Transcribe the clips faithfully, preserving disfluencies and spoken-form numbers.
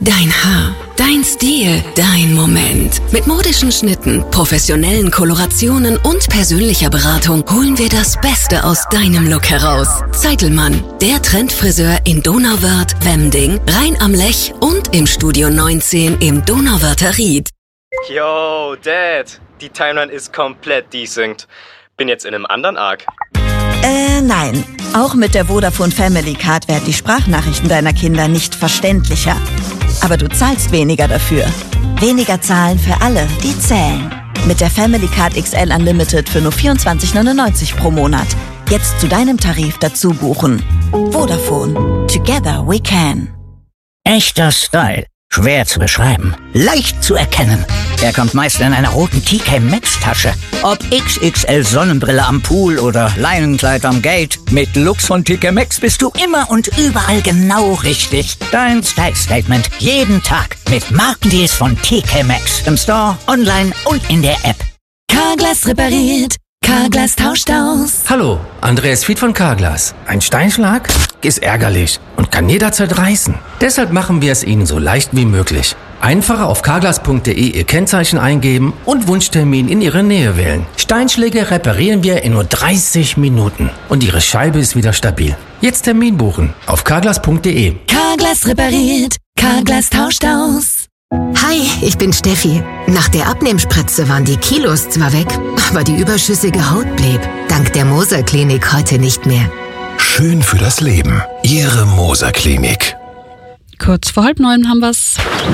Dein Haar, dein Stil, dein Moment. Mit modischen Schnitten, professionellen Kolorationen und persönlicher Beratung holen wir das Beste aus deinem Look heraus. Zeitelmann, der Trendfriseur in Donauwörth, Wemding, Rhein am Lech und im Studio neunzehn im Donauwörther Ried. Yo, Dad, die Timeline ist komplett desynced. Bin jetzt in einem anderen Arc. Äh, nein. Auch mit der Vodafone Family Card werden die Sprachnachrichten deiner Kinder nicht verständlicher. Aber du zahlst weniger dafür. Weniger zahlen für alle, die zählen. Mit der Family Card X L Unlimited für nur vierundzwanzig neunundneunzig pro Monat. Jetzt zu deinem Tarif dazu buchen. Vodafone. Together we can. Echter Style. Schwer zu beschreiben. Leicht zu erkennen. Er kommt meist in einer roten T K Maxx Tasche. Ob X X L Sonnenbrille am Pool oder Leinenkleid am Gate. Mit Looks von T K Maxx bist du immer und überall genau richtig. Dein Style Statement jeden Tag mit Markendeals von T K Maxx. Im Store, online und in der App. Carglass repariert. Carglass tauscht aus. Hallo, Andreas Fied von Carglass. Ein Steinschlag ist ärgerlich und kann jederzeit reißen. Deshalb machen wir es Ihnen so leicht wie möglich. Einfacher auf carglass punkt de Ihr Kennzeichen eingeben und Wunschtermin in Ihre Nähe wählen. Steinschläge reparieren wir in nur dreißig Minuten und Ihre Scheibe ist wieder stabil. Jetzt Termin buchen auf carglass punkt de. Carglass repariert. Carglass tauscht aus. Hi, ich bin Steffi. Nach der Abnehmspritze waren die Kilos zwar weg, aber die überschüssige Haut blieb. Dank der Moser Klinik heute nicht mehr. Schön für das Leben. Ihre Moser Klinik. Kurz vor halb neun haben wir's.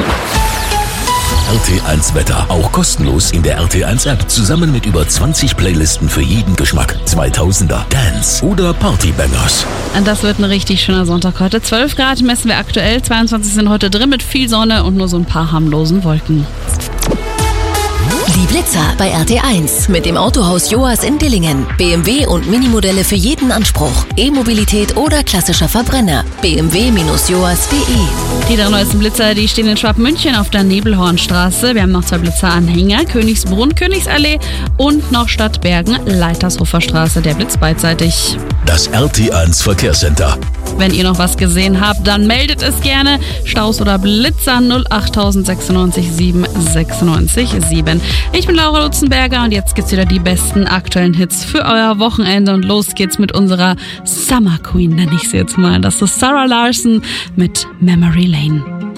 R T eins Wetter. Auch kostenlos in der R T eins App. Zusammen mit über zwanzig Playlisten für jeden Geschmack. zweitausender, Dance oder Partybangers. Das wird ein richtig schöner Sonntag heute. zwölf Grad messen wir aktuell, zweiundzwanzig sind heute drin mit viel Sonne und nur so ein paar harmlosen Wolken. Die Blitzer bei R T eins mit dem Autohaus Joas in Dillingen. B M W und Minimodelle für jeden Anspruch. E-Mobilität oder klassischer Verbrenner. b m w Bindestrich joas punkt de. Die drei neuesten Blitzer, die stehen in Schwabmünchen auf der Nebelhornstraße. Wir haben noch zwei Blitzeranhänger, Königsbrunn, Königsallee und noch Stadtbergen, Leitershofer Straße, der Blitz beidseitig. Das R T eins Verkehrscenter. Wenn ihr noch was gesehen habt, dann meldet es gerne. Staus oder Blitzer null acht sechsundneunzig sieben sechsundneunzig sieben. Ich bin Laura Lutzenberger und jetzt gibt's wieder die besten aktuellen Hits für euer Wochenende und los geht's mit unserer Summer Queen, nenne ich sie jetzt mal. Das ist Sarah Larson mit Memory Lane.